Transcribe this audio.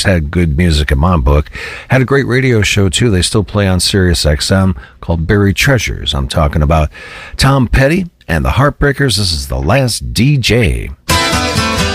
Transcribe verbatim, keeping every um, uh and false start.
had good music in my book. Had a great radio show, too. They still play on Sirius X M called Buried Treasures. I'm talking about Tom Petty and the Heartbreakers. This is The Last D J.